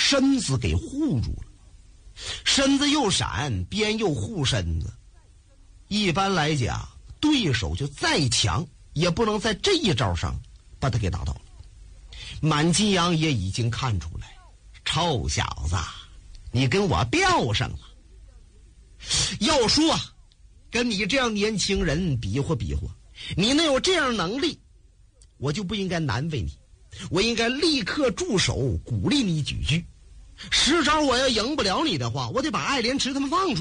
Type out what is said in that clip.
身子给护住了。身子又闪，鞭又护身子。一般来讲，对手就再强，也不能在这一招上把他给打倒了。满金阳也已经看出来，臭小子，你跟我飙上了。要说啊，跟你这样年轻人比划比划，你能有这样能力，我就不应该难为你，我应该立刻驻手，鼓励你几句。10招我要赢不了你的话，我得把爱莲池他们放出来。